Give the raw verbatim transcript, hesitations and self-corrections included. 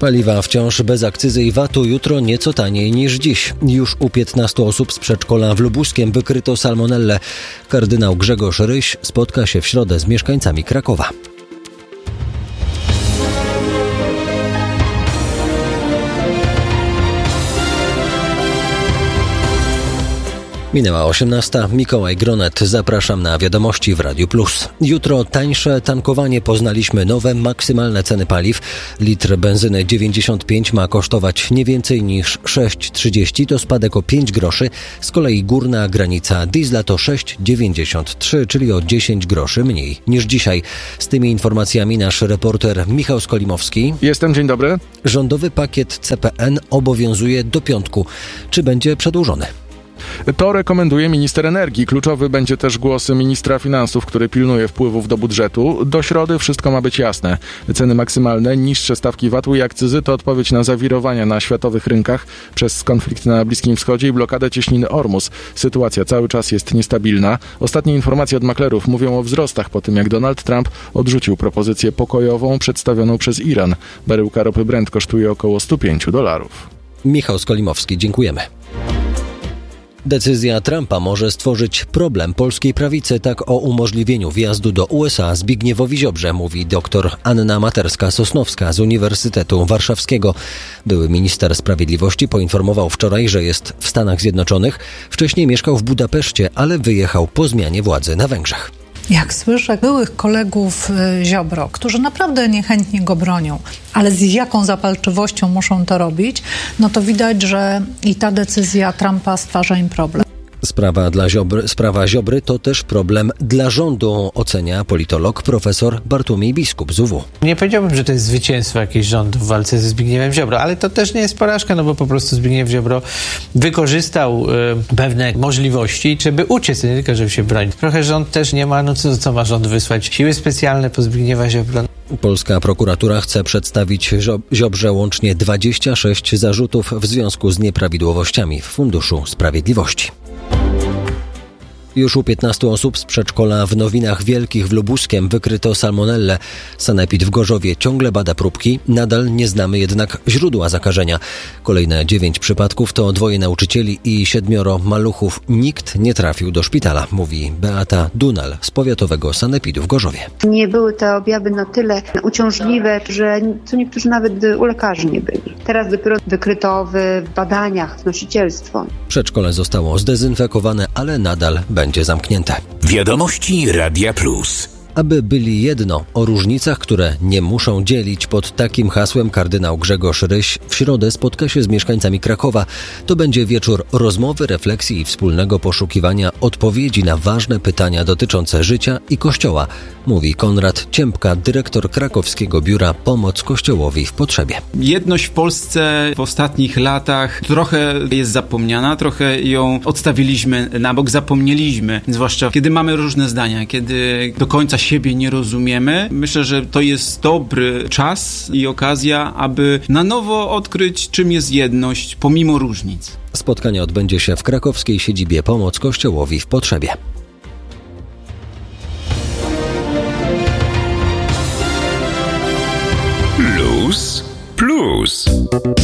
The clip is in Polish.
Paliwa wciąż bez akcyzy i vatu, jutro nieco taniej niż dziś. Już u piętnastu osób z przedszkola w Lubuskiem wykryto salmonellę. Kardynał Grzegorz Ryś spotka się w środę z mieszkańcami Krakowa. Minęła osiemnasta. Mikołaj Gronet. Zapraszam na wiadomości w Radiu Plus. Jutro tańsze tankowanie. Poznaliśmy nowe maksymalne ceny paliw. Litr benzyny dziewięćdziesiąt pięć ma kosztować nie więcej niż sześć trzydzieści. To spadek o pięć groszy. Z kolei górna granica diesla to sześć dziewięćdziesiąt trzy, czyli o dziesięć groszy mniej niż dzisiaj. Z tymi informacjami nasz reporter Michał Skolimowski. Jestem, dzień dobry. Rządowy pakiet C P N obowiązuje do piątku. Czy będzie przedłużony? To rekomenduje minister energii. Kluczowy będzie też głos ministra finansów, który pilnuje wpływów do budżetu. Do środy wszystko ma być jasne. Ceny maksymalne, niższe stawki vatu i akcyzy to odpowiedź na zawirowania na światowych rynkach przez konflikt na Bliskim Wschodzie i blokadę cieśniny Ormus. Sytuacja cały czas jest niestabilna. Ostatnie informacje od maklerów mówią o wzrostach po tym, jak Donald Trump odrzucił propozycję pokojową przedstawioną przez Iran. Baryłka ropy Brent kosztuje około sto pięć dolarów. Michał Skolimowski, dziękujemy. Decyzja Trumpa może stworzyć problem polskiej prawicy. Tak o umożliwieniu wjazdu do U S A Zbigniewowi Ziobrze mówi dr Anna Materska-Sosnowska z Uniwersytetu Warszawskiego. Były minister sprawiedliwości poinformował wczoraj, że jest w Stanach Zjednoczonych. Wcześniej mieszkał w Budapeszcie, ale wyjechał po zmianie władzy na Węgrzech. Jak słyszę byłych kolegów Ziobro, którzy naprawdę niechętnie go bronią, ale z jaką zapalczywością muszą to robić, no to widać, że i ta decyzja Trumpa stwarza im problem. Sprawa dla Ziobry, sprawa Ziobry to też problem dla rządu, ocenia politolog profesor Bartłomiej Biskup z U W. Nie powiedziałbym, że to jest zwycięstwo jakiegoś rządu w walce ze Zbigniewem Ziobro, ale to też nie jest porażka, no bo po prostu Zbigniew Ziobro wykorzystał y, pewne możliwości, żeby uciec, nie tylko żeby się bronić. Trochę rząd też nie ma, no co, co ma rząd wysłać? Siły specjalne po Zbigniewa Ziobro. Polska prokuratura chce przedstawić Ziobrze łącznie dwadzieścia sześć zarzutów w związku z nieprawidłowościami w Funduszu Sprawiedliwości. Już u piętnastu osób z przedszkola w Nowinach Wielkich w Lubuskiem wykryto salmonellę. Sanepid w Gorzowie ciągle bada próbki, nadal nie znamy jednak źródła zakażenia. Kolejne dziewięć przypadków to dwoje nauczycieli i siedmioro maluchów. Nikt nie trafił do szpitala, mówi Beata Dunal z powiatowego Sanepidu w Gorzowie. Nie były te objawy na tyle uciążliwe, że co niektórzy nawet u lekarzy nie byli. Teraz dopiero wykryto w badaniach wnosicielstwo. Przedszkole zostało zdezynfekowane, ale nadal będzie zamknięte. Wiadomości Radia Plus. Aby byli jedno, o różnicach, które nie muszą dzielić. Pod takim hasłem kardynał Grzegorz Ryś w środę spotka się z mieszkańcami Krakowa. To będzie wieczór rozmowy, refleksji i wspólnego poszukiwania odpowiedzi na ważne pytania dotyczące życia i Kościoła, mówi Konrad Ciępka, dyrektor krakowskiego biura Pomoc Kościołowi w Potrzebie. Jedność w Polsce w ostatnich latach trochę jest zapomniana, trochę ją odstawiliśmy na bok, zapomnieliśmy, zwłaszcza kiedy mamy różne zdania, kiedy do końca siebie nie rozumiemy. Myślę, że to jest dobry czas i okazja, aby na nowo odkryć, czym jest jedność, pomimo różnic. Spotkanie odbędzie się w krakowskiej siedzibie Pomoc Kościołowi w Potrzebie. Plus, plus.